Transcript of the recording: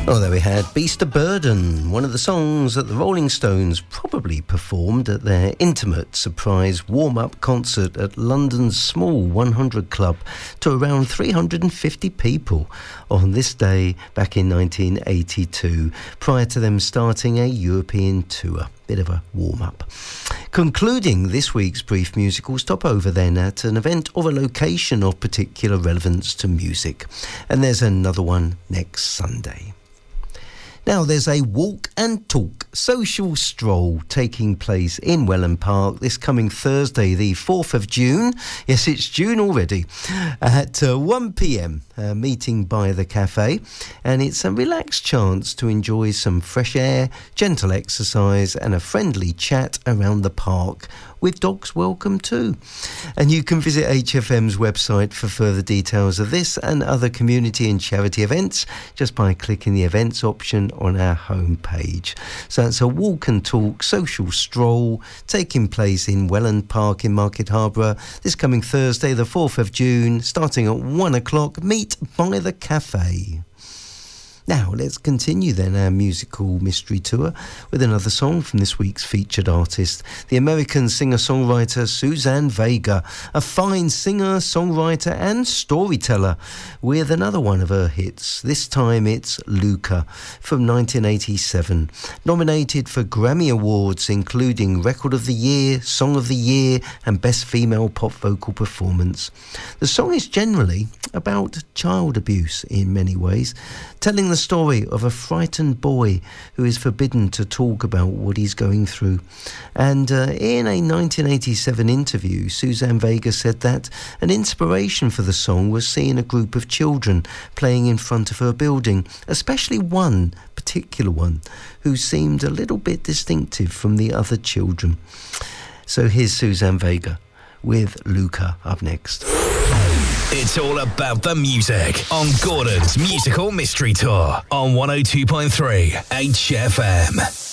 Oh, there we had Beast of Burden, one of the songs that the Rolling Stones probably performed at their intimate surprise warm-up concert at London's Small 100 Club to around 350 people on this day back in 1982, prior to them starting a European tour. Bit of a warm-up. Concluding this week's brief musical stopover then at an event or a location of particular relevance to music. And there's another one next Sunday. Now, there's a walk and talk social stroll taking place in Welland Park this coming Thursday, the 4th of June. Yes, it's June already. At 1 p.m, meeting by the cafe. And it's a relaxed chance to enjoy some fresh air, gentle exercise and a friendly chat around the park, with dogs welcome too. And you can visit HFM's website for further details of this and other community and charity events just by clicking the events option on our homepage. So it's a walk and talk social stroll taking place in Welland Park in Market Harborough this coming Thursday, the 4th of June, starting at 1 o'clock. Meet by the cafe. Now, let's continue then our musical mystery tour with another song from this week's featured artist, the American singer-songwriter Suzanne Vega, a fine singer, songwriter and storyteller, with another one of her hits. This time it's Luca from 1987, nominated for Grammy Awards including Record of the Year, Song of the Year and Best Female Pop Vocal Performance. The song is generally about child abuse in many ways, telling the story of a frightened boy who is forbidden to talk about what he's going through. And in a 1987 interview, Suzanne Vega said that an inspiration for the song was seeing a group of children playing in front of her building, especially one particular one who seemed a little bit distinctive from the other children. So here's Suzanne Vega with Luca up next. It's all about the music on Gordon's Musical Mystery Tour on 102.3 HFM.